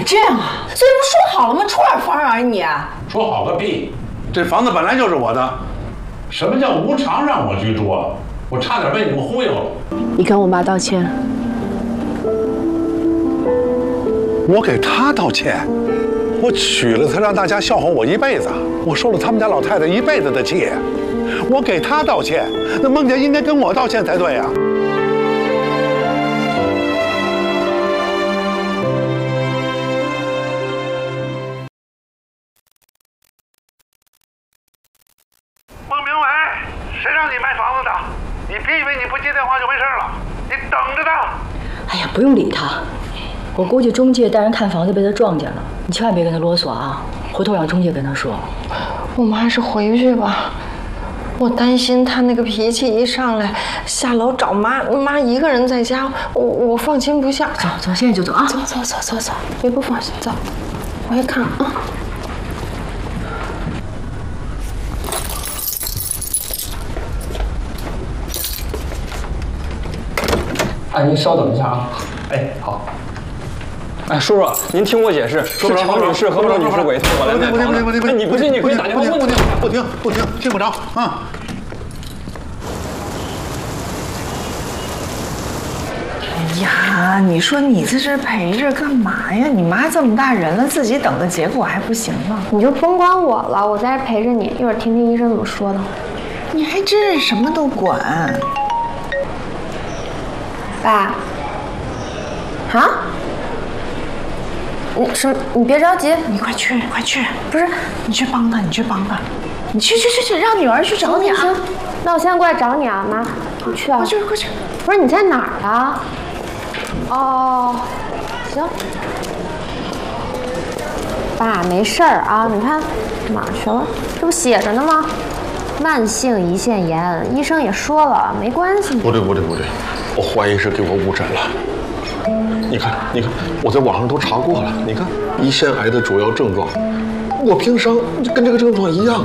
么这样啊？所以不说好了吗？出尔反尔啊你！ 说好个屁！ 这房子本来就是我的。 什么叫无偿让我居住啊？我差点被你们忽悠了。 你跟我妈道歉。 我给她道歉？我娶了她，让大家笑话我一辈子，我受了他们家老太太一辈子的气。我给她道歉，那孟家应该跟我道歉才对呀。 孟明伟，谁让你卖房子的？你别以为你不接电话就没事了，你等着他。 哎呀，不用理他，我估计中介带人看房子被他撞见了，你千万别跟他啰嗦啊，回头让中介跟他说。 我们还是回去吧，我担心他那个脾气一上来，下楼找妈，妈一个人在家，我放心不下。 走走，现在就走啊！ 走，别不放心，走，我也看啊。 哎，您稍等一下啊。哎，好。哎，叔叔，您听我解释，是乔女士和孟女士委托我来卖房子。哎，你不信你可以打电话问。 不听，听不着啊！ 哎呀，你说你在这陪着干嘛呀？你妈这么大人了，自己等个结果还不行吗？ 你就甭管我了，我在这陪着你，一会儿听听医生怎么说的。 你还真是什么都管。 爸，啊？你别着急， 你快去！ 不是， 你去帮他，你去，让女儿去找你啊！ 行，那我现在过来找你啊，妈，你去啊！ 快去！ 不是你在哪儿啊？哦，行。爸，没事儿啊，你看哪儿去了？这不写着呢吗？慢性胰腺炎，医生也说了，没关系。 不对，我怀疑是给我误诊了。你看，我在网上都查过了。你看，胰腺癌的主要症状，我平常跟这个症状一样。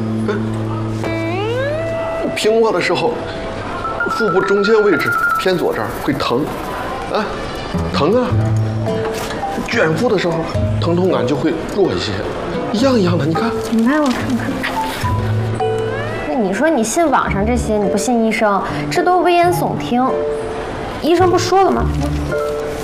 平卧的时候，腹部中间位置偏左这儿会疼，疼啊。卷腹的时候，疼痛感就会弱一些，一样的。你看， 我看。那你说你信网上这些，你不信医生，这都危言耸听。医生不说了吗？